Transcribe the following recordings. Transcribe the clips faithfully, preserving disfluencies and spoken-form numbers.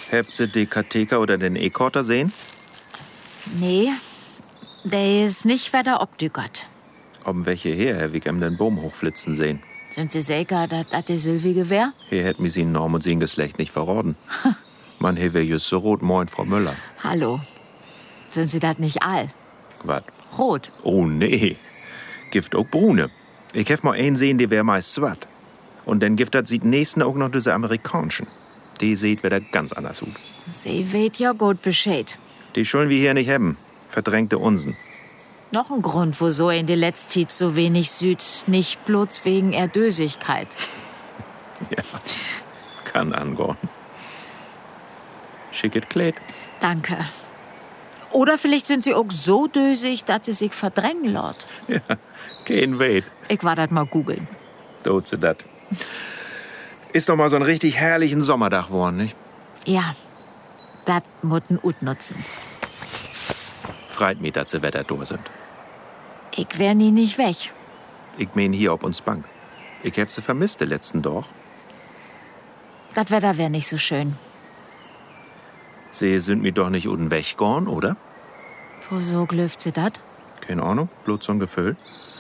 Habt ihr die Katheka oder den E-Korter sehen? Nee, der ist nicht weiter obdügert. Ob welche her, Herr Wick, em den Baum hochflitzen sehen? Sind Sie sicher, dass das die Sylvie wär? Hier hätt mir sie Norm und sein Geschlecht nicht verraten. Man, hier wär just so rot, moin, Frau Müller. Hallo. Sind Sie das nicht all? Wat? Rot. Oh, nee. Gift auch Brune. Ich hef mal einen sehen, die wär meist swat. Und dann gibt das sieht nächsten auch noch diese amerikanischen. Die seht wieder ganz anders aus. Sie weht ja gut Bescheid. Die schulden wir hier nicht haben. Verdrängte Unsen. Noch ein Grund, wieso in die letzte Zeit so wenig Süd, nicht bloß wegen Erdösigkeit. Ja, kann angehen. Schicket Kleid. Danke. Oder vielleicht sind Sie auch so dösig, dass Sie sich verdrängen laut. Ja, kein Weit. Ich war das mal googeln. Tut sie dat. Ist doch mal so ein richtig herrlichen Sommerdach geworden, nicht? Ja, das mutten ut nutzen. Freit mich, dass sie Wetter da sind. Ich wär nie nicht weg. Ich mein hier ob uns Bank. Ich hab sie vermisst, die letzten doch. Das Wetter wär nicht so schön. Sie sind mir doch nicht unten weggegangen, oder? Wieso glöft Sie das? Keine Ahnung, bloß so ein Gefühl.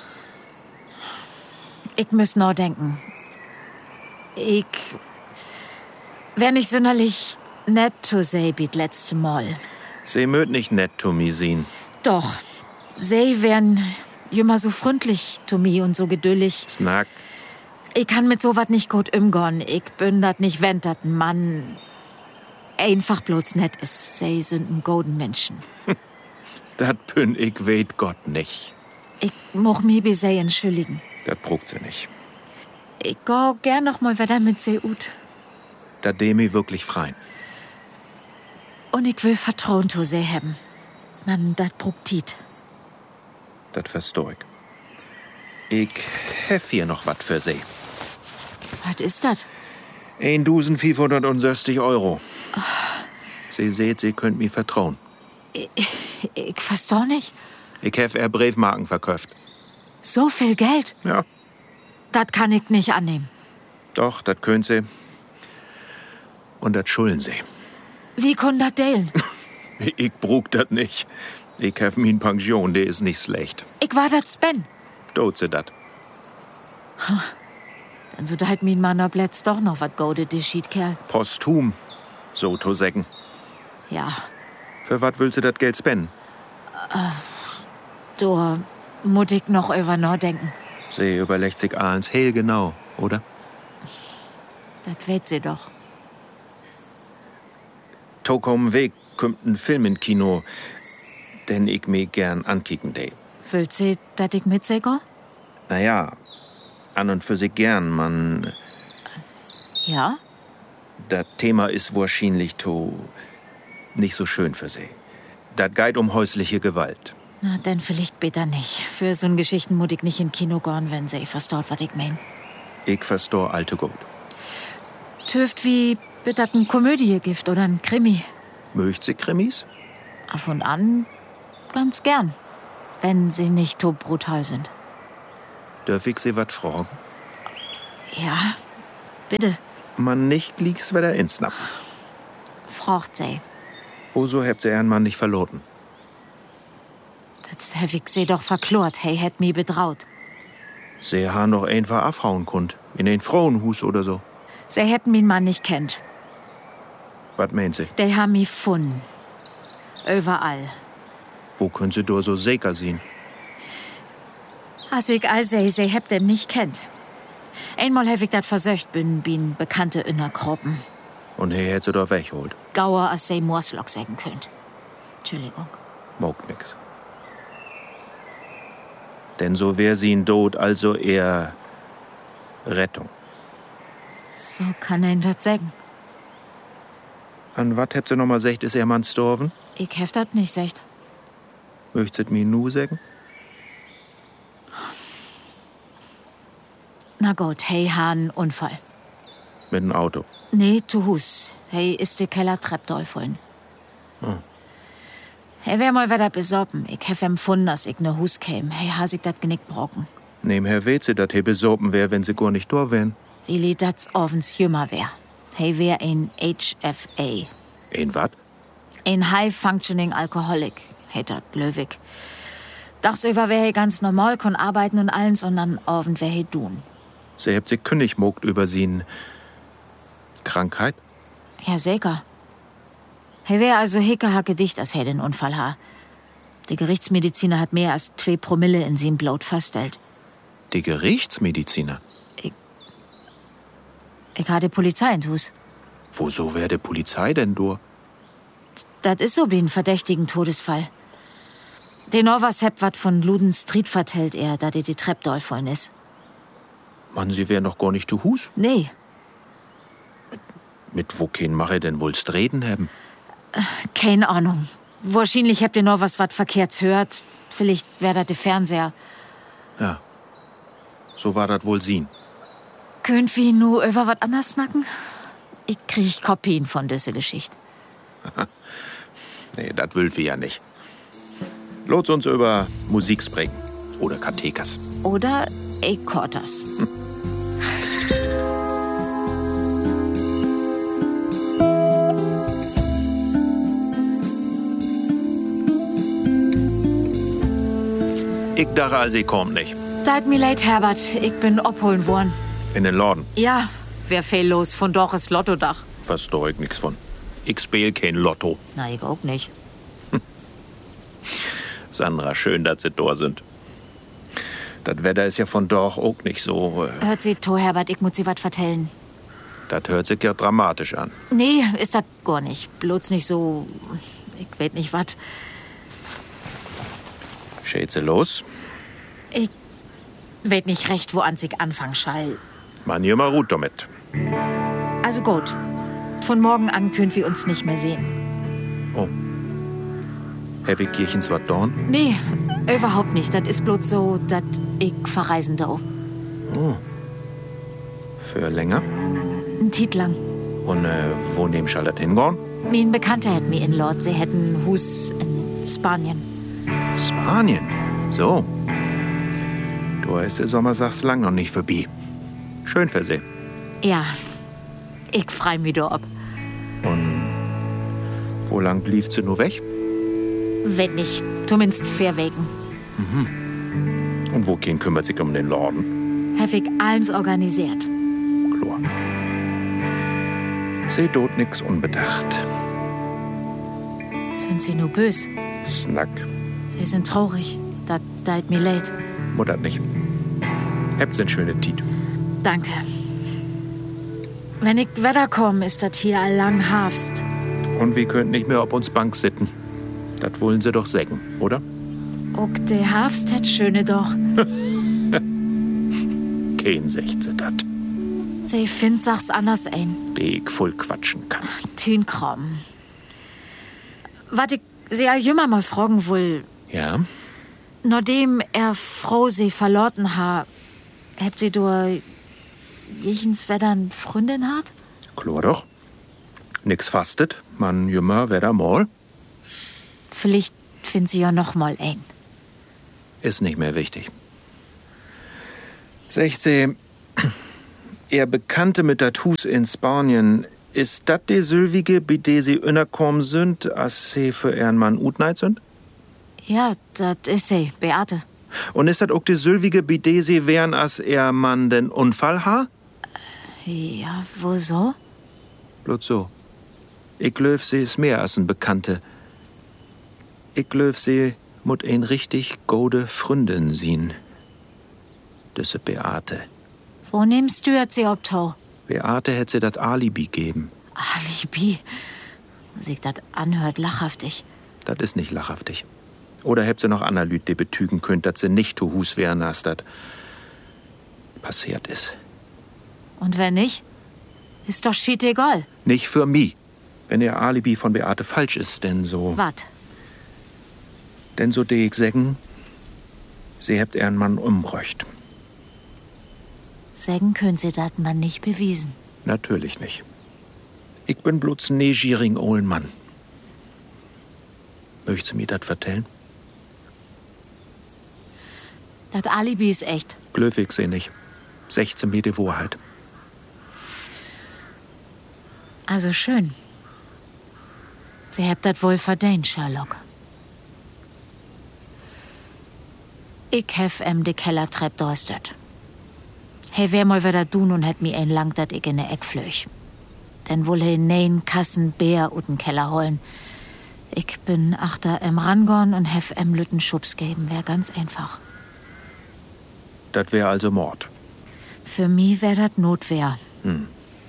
Ich müß noch denken. Ich wär nicht sonderlich nett zu Sie wie das letzte Mal. Sie mögt nicht nett zu mir sehen. Doch, Sie wären immer so freundlich zu mir und so geduldig. Snack. Ich kann mit sowas nicht gut umgehen. Ich bin dat nicht, wenn dat ein Mann einfach bloß nett ist. Sie sind ein golden Menschen. Dat bin ich weet Gott nicht. Ich moch mich bei Sie entschuldigen. Dat brugt sie nicht. Ich geh gern noch mal wieder mit Sie ut. Da de mi wirklich freien. Und ich will Vertrauen zu Sie haben. Man, dat brugt Tiet. Dat versteh ich. Ich hef hier noch wat für Sie. Was ist dat? eintausendfünfhundertsechzig Euro. Sie seht, Sie könnt mir vertrauen. Ich, ich versteh nicht. Ich hef er Briefmarken verkauft. So viel Geld? Ja. Dat kann ich nicht annehmen. Doch, dat könnt Sie. Und dat schulden Sie. Wie kann dat deilen? Ich brug dat nicht. Ich hef min Pension, der ist nicht schlecht. Ich war dat Spen. Tut sie dat. Dann so deit min Mann ob letzt doch noch wat goldet, die Schiedkerl. Posthum, so to sägen. Ja, Für wat willst du dat Geld spenden? da muss ich noch über nachdenken. Sie überlegt sich ahns hell genau, oder? Dat weet sie doch. Tokom Weg kommt ein Film in Kino, den ich mir gern ankicken dei. Will sie, dat ich mit sie geh? Naja, an und für sich gern, man. Ja? Das Thema ist wahrscheinlich to nicht so schön für Sie. Das geht um häusliche Gewalt. Na, denn vielleicht besser nicht. Für so'n Geschichten muss ich nicht in Kino gehen, wenn sie versteht, was ich mein. Ich versteh alte Gut. Töft wie bittert ein Komödie-Gift oder ein Krimi. Möcht Sie Krimis? Ab und an ganz gern. Wenn sie nicht so brutal sind. Dürf ich Sie wat fragen? Ja, bitte. Man nicht liegt's wieder ins Napp. Fragt sie. Woso habt Sie Ihren Mann nicht verloren? Das hab ich sie doch verklort. Hey, hätt mi betraut. Sie haben doch einfach abhauen kund. In ein Frauenhus oder so. Sie hätten min Mann nicht kennt. Was meint Sie? Die haben mi gefunden. Überall. Wo können Sie da so sicher sein? Als ich all sei, sie hebt dem nicht kennt. Einmal hab ich dat versöcht, bin bin Bekannte in der Gruppen. Und er hätt Sie doch wegholt. Gauer, als sie Morslock sagen könnt. Entschuldigung. Mogt nix. Denn so wär sie in Tod, also eher Rettung. So kann ein dat sagen. An wat habt Sie noch mal secht, ist Ihr Mann gestorben? Ich hef dat nicht secht. Möchtet mir nu sagen? Na gut, hey, han Unfall. Mit dem Auto. Nee, zu Hus. Hey, ist die Keller Treppdoll vollen. Hm. Hey, wär mal wieder besorben. Ich hef empfunden, dass ich ne Hus käm. Hey, has ich dat Genick brocken. Nehm Herr weet Sie, dat he besorben wär, wenn Sie gar nicht da wären. Willi, dat's offens jümmer wär. Hey, wär ein H F A. Ein wat? Ein High-Functioning Alcoholic, hätt dat Löwig. Tagsüber wär he ganz normal, kon arbeiten und allen, sondern abend wär he tun. Sie habt sich kündig mogt über sin Krankheit? Ja, sicher. He wär also hickehacke dicht, als he den Unfall ha. Der Gerichtsmediziner hat mehr als zwei Promille in sin Blut feststellt. Die Gerichtsmediziner? Ich hatte Polizei in Hus. Woso wär de Polizei denn dur? Das ist so wie ein verdächtigen Todesfall. Den Novas heb wat von Luden Street vertellt er, da die die Treppe dollvollen ist. Mann, sie wär noch gar nicht zu Hus? Nee. Mit, mit wo kein mache denn wohl reden haben? Äh, keine Ahnung. Wahrscheinlich habt ihr noch was wat verkehrts hört. Vielleicht wär dat der Fernseher. Ja. So war dat wohl sien. Könnt wir nur über wat anders snacken? Ich krieg Kopien von diese Geschichte. Nee, dat will wir ja nicht. Los uns über Musik sprechen. Oder Kathekas. Oder E-Kortas. Hm. Ich dachte also, ich kommt nicht. Tut mir leid, Herbert. Ich bin abholen worden. In den Laden? Ja, wär fehllos von Doris Lottodach. Versteh ich nix von. Ich spiel kein Lotto. Na, ich auch nicht. Hm. Sandra, schön, dass Sie da sind. Das Wetter ist ja von doch auch nicht so... Äh Hört Sie to, Herbert, ich muss Sie was vertellen. Das hört sich ja dramatisch an. Nee, ist das gar nicht. Bloß nicht so... Ich weiß nicht was. Schätze los? Ich weiß nicht recht, wo an sich anfangen schall. Man hier mal gut damit. Also gut. Von morgen an können wir uns nicht mehr sehen. Oh. Heavy Kirchens wat dorn? Nee, überhaupt nicht. Das ist bloß so, dass ich verreisen da. Oh. Für länger? Ein Tiet lang. Und äh, wo nehm schall das hingorn? Mein Bekannter hätt mir in Lord. Sie hätten Hus in Spanien. Spanien? So. Da ist der Sommer, sagst lang noch nicht vorbei. Schön für Sie. Ja. Ich freu mich da ab. Und wo lang blieb sie nur weg? Weet nicht. Zumindest vier Wegen. Mhm. Und wo kein kümmert sich um den Laden? Hab ich alles organisiert. Klar. Sie dort nix unbedacht. Sind Sie nur bös? Snack. Sie sind traurig. Das tut mir leid. Muttert nicht. Habt sen schöne Tiet. Danke. Wenn ich wiederkomme, ist das hier all lang Herbst. Und wir könnt nicht mehr auf uns Bank sitten. Das wollen Sie doch sägen, oder? Och, der Herbst hat schöne doch. Kein Sechze dat. Sie findet sach's anders ein. Die ich voll quatschen kann. Tünkram. Was ich Sie all jümmer mal fragen will. Ja? Nachdem er Frau sie verloren ha, habt sie durch jechens Wettern Freundin hat? Klar doch. Nix fastet, man jümmer wedder mal. Vielleicht finden sie ja noch mal ein. Ist nicht mehr wichtig. Sechzehn. Er Bekannte mit Tattoos in Spanien, ist das die Sylvige, bei der sie innerkommen sind, als sie für ihren Mann utneit sind? Ja, das ist sie, Beate. Und ist das auch die Sylvige, bei der sie wären, als ihr Mann den Unfall ha? Ja, wo so? Bloß so. Ich glaub, sie ist mehr als ein Bekannte. Ich glaub, sie mut ein richtig gode Freundin sehen. Diese Beate. Wo nimmst du jetzt sie obtau? Beate hätte sie das Alibi geben. Alibi? Wo sich das anhört, lachhaftig. Das ist nicht lachhaftig. Oder hätt sie noch ander Lüt, die betügen könnt, dass sie nicht zu Hus wären, als das passiert ist. Und wenn nicht? Ist doch schied egal. Nicht für mich. Wenn ihr Alibi von Beate falsch ist, denn so... Wat? Denn so de ich sägen, sie habt ihren Mann umbröcht. Sägen können sie dat man nicht bewiesen. Natürlich nicht. Ich bin bloß ein negierigen olden Mann. Möchtest du mir das vertellen? Das Alibi ist echt. Glöwig seh nicht. sechzehn Meter Wahrheit. Also schön. Sie habt dat wohl verdient, Sherlock. Ich hef em de Kellertrepp dorstet. He wär mal wieder tun und hätt mi ein lang, dat ich in ne Eck flöch. Denn wohl he nein Kassen Bär ut den Keller holen. Ich bin achter em Rangorn und hef em Lütten Schubs geben, wär ganz einfach. Das wär also Mord. Für mi wär dat Notwehr. Hm.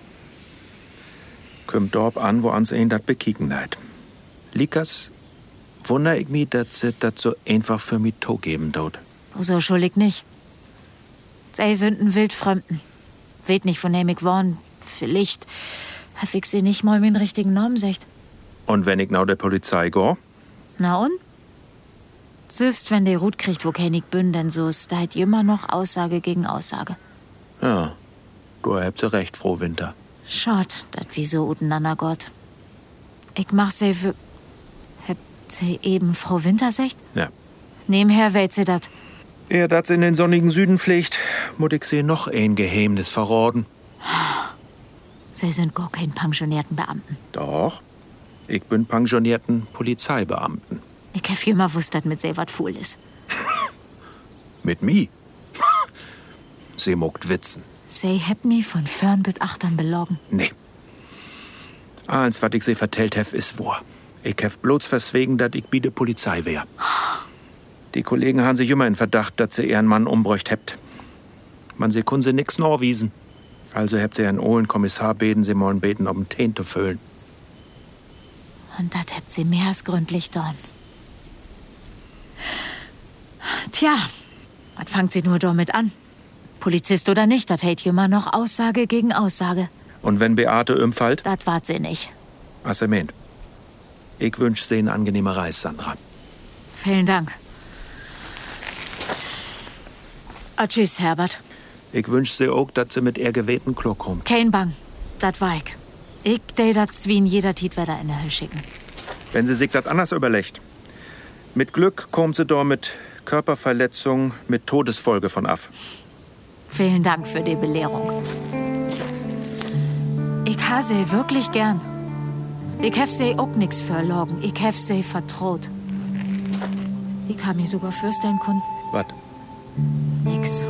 Kommt dorb an, wo ans ein dat bekicken leid. Likas, wunder ich mi, dat se dat so einfach für mi to geben dort. So schuldig nicht. Sei Sünden wildfremden. Weet nicht, von dem ich worn. Vielleicht hab ich sie nicht mal mit den richtigen Namen secht. Und wenn ich now der Polizei go? Na und? Selbst wenn der Rut kriegt, wo kein ich bin, denn so ist halt immer noch Aussage gegen Aussage. Ja, du habt sie recht, Frau Winter. Schott, dat wieso uteinander Gott. Ich mach sie für... Habt sie eben Frau Winter secht? Ja. Nebenher weht sie dat. Er dat in den sonnigen Süden pflegt, muss ich sie noch ein Geheimnis verraten. Sie sind gar kein pensionierten Beamten. Doch, ich bin pensionierten Polizeibeamten. Ich hab immer wusst, dat mit sie wat fuhl ist. Mit mi? Sie mogt witzen. Sie hebt mi von fern bis achtern belogen. Nee. Eins, wat ich sie vertellt hef, is wahr. Ich hef bloß verswegen, dat ich bi de Polizei wär. Die Kollegen haben sich immer in Verdacht, dass sie ihren Mann umbräucht hebt. Man sie kun sie nix norwiesen. Also hebt sie einen ohlen Kommissar beten, sie mollen beten, um Teen zu füllen. Und dat hebt sie mehr als gründlich dorn. Tja, was fangt sie nur damit an? Polizist oder nicht, dat hält immer noch Aussage gegen Aussage. Und wenn Beate umfällt? Dat wart sie nicht. Was er meint. Ich wünsch sie eine angenehme Reise, Sandra. Vielen Dank. Ah, tschüss, Herbert. Ich wünsch sie auch, dass sie mit ihr gewählten Klo kommt. Kein Bang, dat war ich. Ich deh dat Zwien jeder Tit wieder in der Höhe schicken. Wenn sie sich das anders überlegt. Mit Glück kommt sie da mit Körperverletzung mit Todesfolge von af. Vielen Dank für die Belehrung. Ich ha sie wirklich gern. Ich hef sie auch nix verlogen. Ich hef sie vertraut. Ich kann mir sogar fürstellen können. Was? Nix.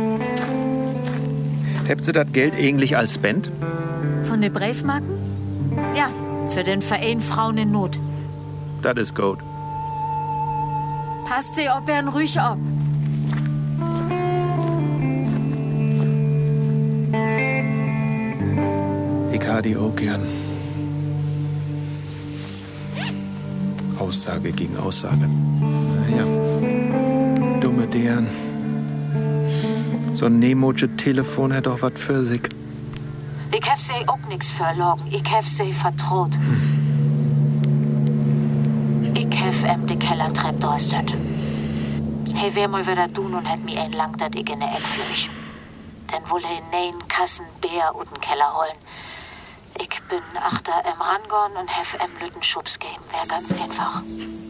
Habt sie das Geld eigentlich als Spend? Von den Briefmarken? Ja, für den Verein Frauen in Not. Das ist gut. Passt sie ob er ruhig ab. Ich ha die auch gern. Aussage gegen Aussage. Naja, dumme deren. So ein nemotsche Telefon hat doch was für sich. Ich hab sie auch nix verlogen. Ich hab sie vertraut. Hm. Ich hab em de Kellertrepp dorstet. Hey, wer mal wieder tun und hat mi ein lang, dat ich in ne Eck flöch. Denn wohl he nein Kassen Bär ut den Keller holen. Ich bin achter em Rangorn und hef em Lütten Schubs geben. Wär ganz einfach.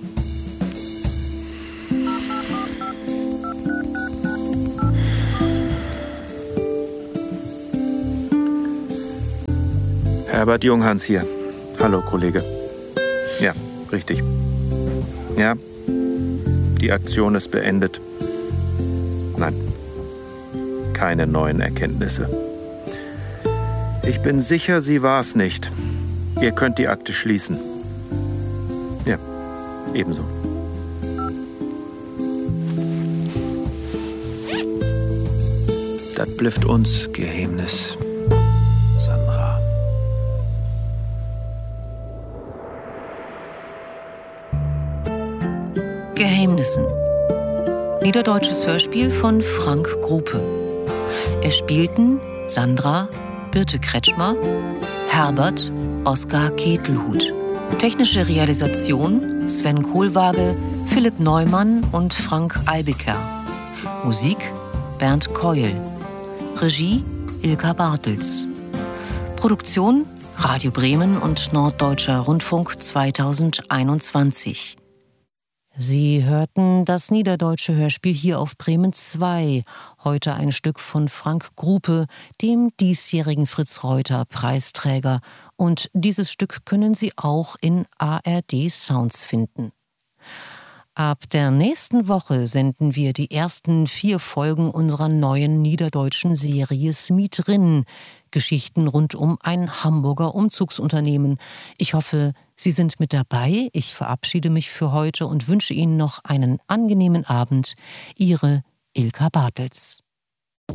Herbert Junghans hier. Hallo, Kollege. Ja, richtig. Ja, die Aktion ist beendet. Nein, keine neuen Erkenntnisse. Ich bin sicher, sie war's nicht. Ihr könnt die Akte schließen. Ja, ebenso. Das blüfft uns Geheimnis, Sandra. Geheimnissen. Niederdeutsches Hörspiel von Frank Grupe. Es spielten Sandra Birte Kretschmer, Herbert Oskar Ketelhut. Technische Realisation Sven Kohlwaage, Philipp Neumann und Frank Albiker. Musik Bernd Keul. Regie Ilka Bartels. Produktion Radio Bremen und Norddeutscher Rundfunk zweitausendeinundzwanzig. Sie hörten das niederdeutsche Hörspiel hier auf Bremen zwei. Heute ein Stück von Frank Grupe, dem diesjährigen Fritz-Reuter-Preisträger. Und dieses Stück können Sie auch in A R D Sounds finden. Ab der nächsten Woche senden wir die ersten vier Folgen unserer neuen niederdeutschen Serie Smid Rinn. Geschichten rund um ein Hamburger Umzugsunternehmen. Ich hoffe, Sie sind mit dabei. Ich verabschiede mich für heute und wünsche Ihnen noch einen angenehmen Abend. Ihre Ilka Bartels.